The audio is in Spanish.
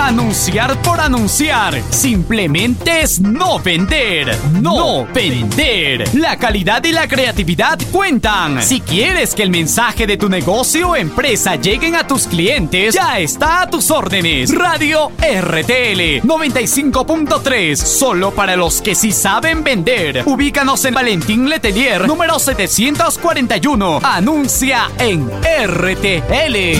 Anunciar por anunciar simplemente es no vender. No vender. La calidad y la creatividad cuentan. Si quieres que el mensaje de tu negocio o empresa lleguen a tus clientes, ya está a tus órdenes. Radio RTL 95.3, solo para los que sí saben vender. Ubícanos en Valentín Letelier, número 741. Anuncia en RTL.